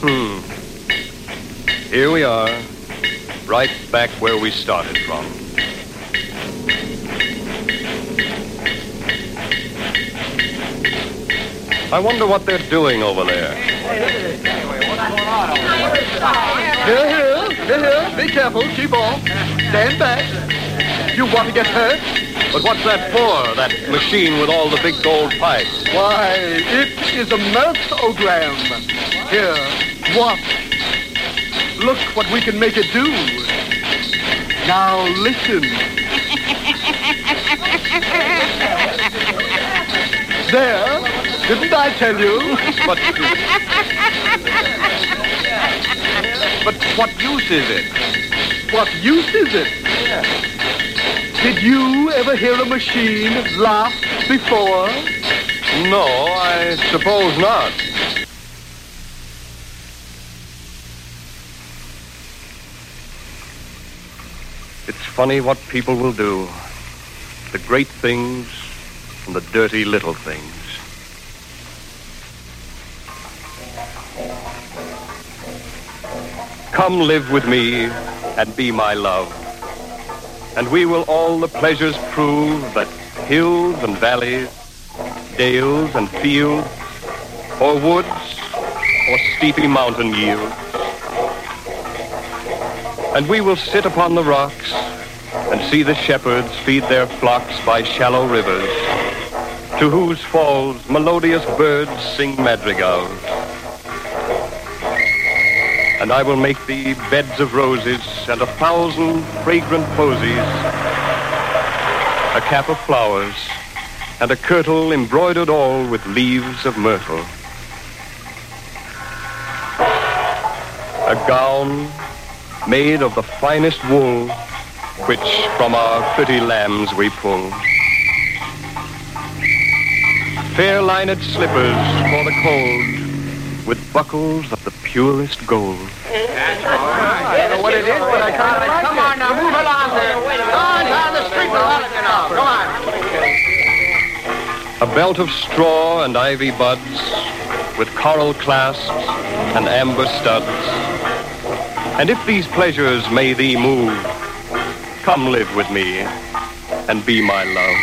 Here we are, right back where we started from. I wonder what they're doing over there. Here. Be careful. Keep off. Stand back. You want to get hurt? But what's that for, that machine with all the big gold pipes? Why, it is a mirthogram. Here, watch. Look what we can make it do. Now listen. There. Didn't I tell you? But what use is it? What use is it? Did you ever hear a machine laugh before? No, I suppose not. It's funny what people will do. The great things and the dirty little things. Come live with me and be my love. And we will all the pleasures prove that hills and valleys, dales and fields, or woods, or steepy mountain yields. And we will sit upon the rocks and see the shepherds feed their flocks by shallow rivers, to whose falls melodious birds sing madrigals. And I will make thee beds of roses and 1,000 fragrant posies, a cap of flowers, and a kirtle embroidered all with leaves of myrtle. A gown made of the finest wool, which from our pretty lambs we pull. Fair lined slippers for the cold, with buckles of the purest gold. I don't know what it is, but I kind of like it. Come on now, move along there. Go on down the street, we'll let you know. Come on. A belt of straw and ivy buds, with coral clasps and amber studs. And if these pleasures may thee move, come live with me and be my love.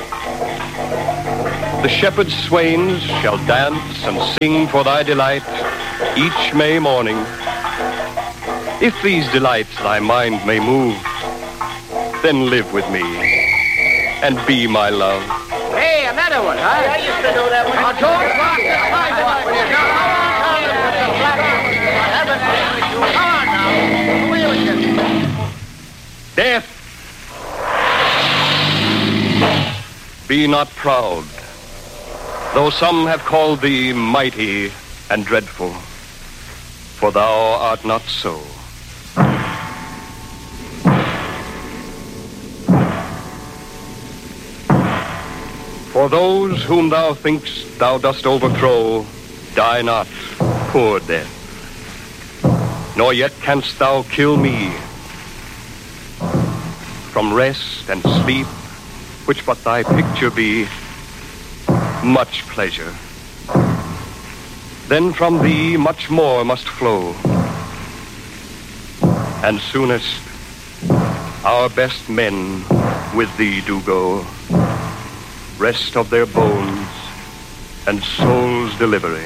The shepherd swains shall dance and sing for thy delight each May morning. If these delights thy mind may move, then live with me and be my love. Hey, another one, huh? I used to know that one. I'll talk about the sidewalk when you're down. Come on now. Death! Be not proud, though some have called thee mighty and dreadful, for thou art not so. For those whom thou think'st thou dost overthrow, die not, poor death, nor yet canst thou kill me. From rest and sleep, which but thy picture be, much pleasure. Then from thee much more must flow. And soonest, our best men with thee do go, rest of their bones and soul's delivery.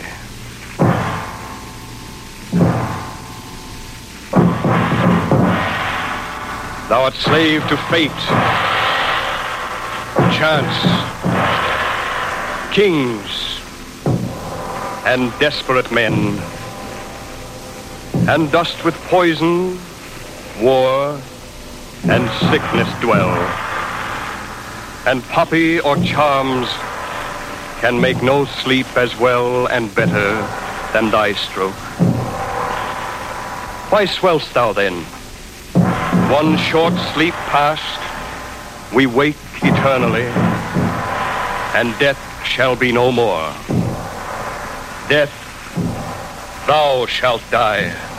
Thou art slave to fate, chance, kings, and desperate men, and dost with poison, war, and sickness dwell, and poppy or charms can make no sleep as well and better than thy stroke. Why swell'st thou then? One short sleep past, we wake eternally, and death shall be no more. Death, thou shalt die.